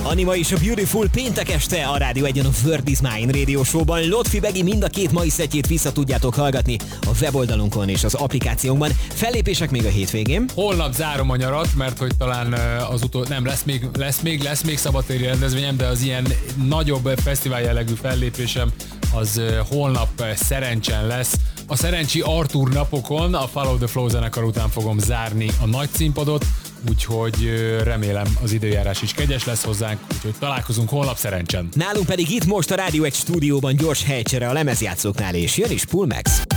Anima és a Beautiful péntek este a Rádió 1-en a Word is Mine Radio Show-ban. Lotfi Begi mind a két mai szettjét vissza tudjátok hallgatni a weboldalunkon és az applikációnkban. Fellépések még a hétvégén. Holnap zárom a nyarat, mert hogy talán nem lesz még szabadtéri rendezvényem, de az ilyen nagyobb fesztivál jellegű fellépésem az holnap Szerencsen lesz. A Szerencsi Artúr napokon a Follow the Flow zenekar után fogom zárni a nagy színpadot, úgyhogy remélem az időjárás is kegyes lesz hozzánk, úgyhogy találkozunk holnap Szerencsen. Nálunk pedig itt most a Rádió 1 stúdióban gyors helycsere a lemezjátszóknál, és jön is Pull Max.